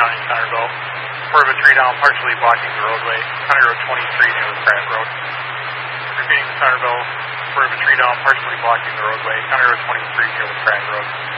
County, Centerville. Report of a tree down partially blocking the roadway, County Road 23 near the Pratt Road. Repeating Centerville, report of a tree down partially blocking the roadway, County Road 23 near the Pratt Road.